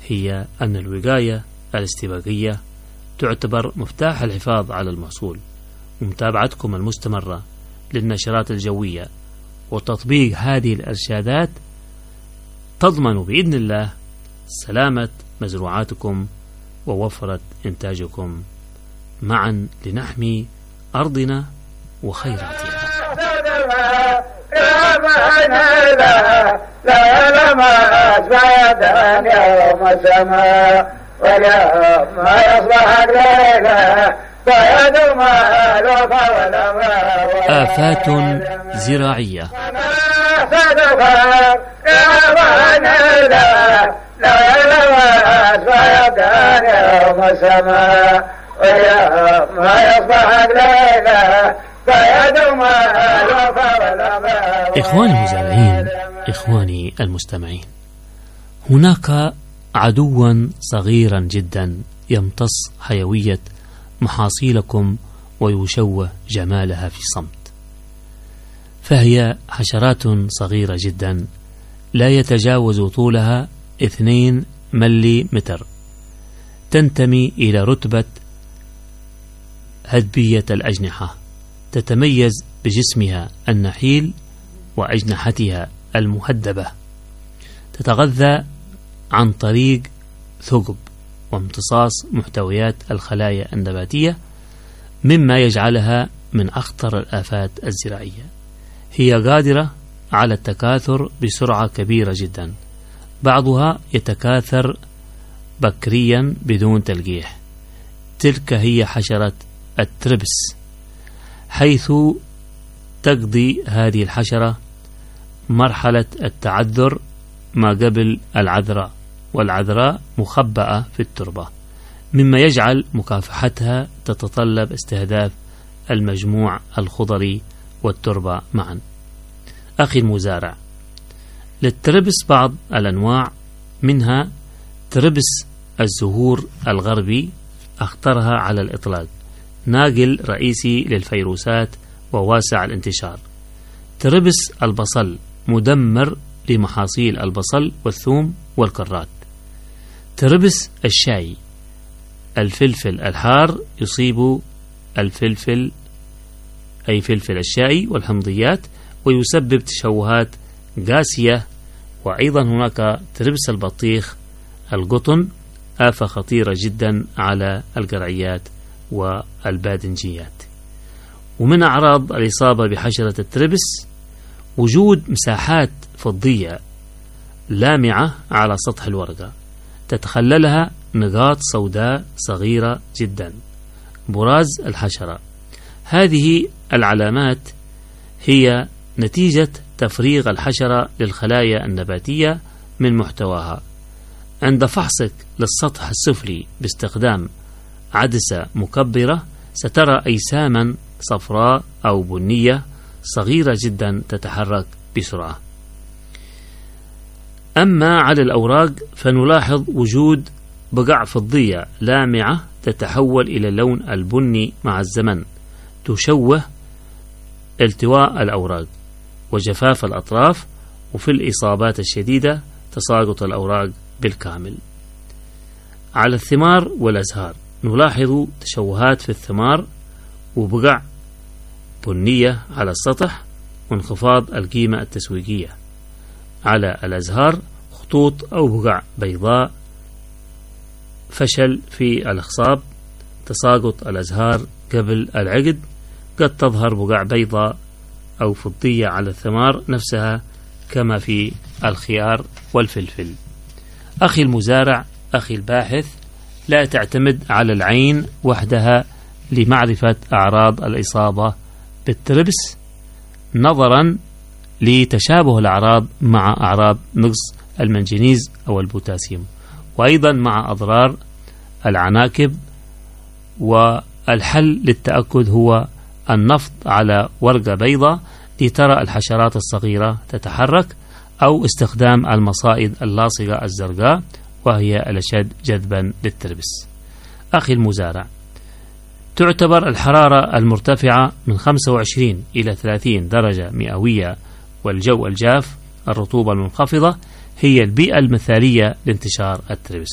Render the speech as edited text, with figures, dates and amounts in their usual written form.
هي أن الوقاية الاستباقية تعتبر مفتاح الحفاظ على المحصول، ومتابعتكم المستمرة للنشرات الجوية وتطبيق هذه الإرشادات تضمن بإذن الله سلامة مزروعاتكم ووفرة إنتاجكم معا لنحمي أرضنا وخيراتها. آفات زراعية. إخواني المزارعين، إخواني المستمعين، هناك عدوا صغيرا جدا يمتص حيوية محاصيلكم ويشوه جمالها في صمت، فهي حشرات صغيرة جدا لا يتجاوز طولها 2 مليمتر، تنتمي إلى رتبة هدبية الأجنحة، تتميز بجسمها النحيل وأجنحتها المهدبة، تتغذى عن طريق ثقب وامتصاص محتويات الخلايا النباتية، مما يجعلها من أخطر الآفات الزراعية. هي قادرة على التكاثر بسرعة كبيرة جدا، بعضها يتكاثر بكريا بدون تلقيح. تلك هي حشرة التربس، حيث تقضي هذه الحشرة مرحلة التعذر ما قبل العذراء، والعذراء مخبأة في التربة، مما يجعل مكافحتها تتطلب استهداف المجموع الخضري والتربة معا. أخي المزارع، للتربس بعض الأنواع، منها تربس الزهور الغربي أخطرها على الإطلاق، ناقل رئيسي للفيروسات وواسع الانتشار. تربس البصل مدمر لمحاصيل البصل والثوم والكرات. تربس الشاي، الفلفل الحار، يصيب الفلفل أي فلفل الشاي والحمضيات ويسبب تشوهات قاسية. وأيضا هناك تربس البطيخ القطن، آفة خطيرة جدا على القرعيات والباذنجيات. ومن أعراض الإصابة بحشرة التربس وجود مساحات فضية لامعة على سطح الورقة تتخللها نقاط سوداء صغيرة جدا، براز الحشرة. هذه العلامات هي نتيجة تفريغ الحشرة للخلايا النباتية من محتواها. عند فحصك للسطح السفلي باستخدام عدسة مكبرة سترى أجساما صفراء أو بنية صغيرة جدا تتحرك بسرعة. أما على الأوراق فنلاحظ وجود بقع فضية لامعة تتحول إلى اللون البني مع الزمن، تشوه التواء الأوراق وجفاف الأطراف، وفي الإصابات الشديدة تساقط الأوراق بالكامل. على الثمار والأزهار نلاحظ تشوهات في الثمار وبقع بنية على السطح وانخفاض القيمة التسويقية. على الأزهار خطوط أو بقع بيضاء، فشل في الإخصاب، تساقط الأزهار قبل العقد، قد تظهر بقع بيضاء أو فضية على الثمار نفسها كما في الخيار والفلفل. أخي المزارع، أخي الباحث، لا تعتمد على العين وحدها لمعرفة أعراض الإصابة بالتربس، نظرا لتشابه الأعراض مع أعراض نقص المنجنيز أو البوتاسيوم، وأيضا مع أضرار العناكب. والحل للتأكد هو النفض على ورقة بيضاء لترى الحشرات الصغيرة تتحرك، أو استخدام المصائد اللاصقة الزرقاء وهي الأشد جذبا للتربس. أخي المزارع، تعتبر الحرارة المرتفعة من 25 إلى 30 درجة مئوية والجو الجاف، الرطوبة المنخفضة، هي البيئة المثالية لانتشار التربس.